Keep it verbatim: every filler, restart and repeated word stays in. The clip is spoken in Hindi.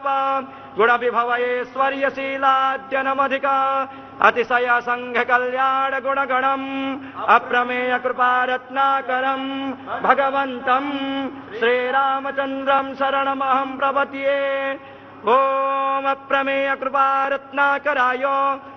गुण विभव ऐश्वर्यशीलाद्यनमधिक अतिशय संघ कल्याण गुणगणम् अप्रमेय कृपारत्नाकरम् भगवन्तम् श्रीरामचन्द्रम् शरणमहम् प्रपद्ये। ओम अप्रमेय कृपारत्नाकराय